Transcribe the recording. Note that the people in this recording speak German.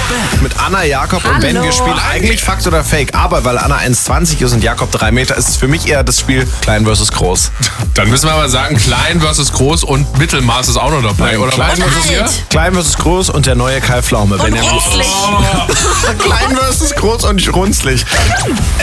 Mit Anna, Jakob und Ben. Wir spielen eigentlich Fakt oder Fake. Aber weil Anna 1,20 ist und Jakob 3 Meter, ist es für mich eher das Spiel Klein versus Groß. Dann müssen wir aber sagen, klein versus groß und Mittelmaß ist auch noch dabei. Nein, oder klein was versus- ihr? Klein versus Groß und der neue Kai Pflaume. Und runzlig. Klein versus Groß und runzlig.